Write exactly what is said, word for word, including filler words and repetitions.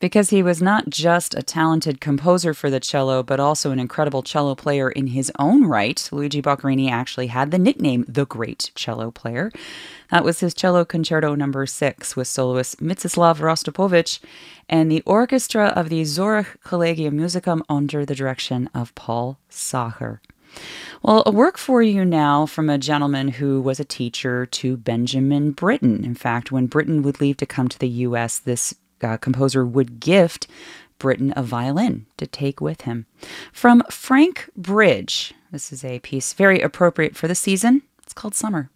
because he was not just a talented composer for the cello, but also an incredible cello player in his own right. Luigi Boccherini actually had the nickname the Great Cello Player. That was his Cello Concerto number six with soloist Mstislav Rostropovich and the orchestra of the Zurich Collegium Musicum under the direction of Paul Sacher. Well, a work for you now from a gentleman who was a teacher to Benjamin Britten. In fact, when Britten would leave to come to the U S, this uh, composer would gift Britten a violin to take with him. From Frank Bridge, this is a piece very appropriate for the season. It's called Summer.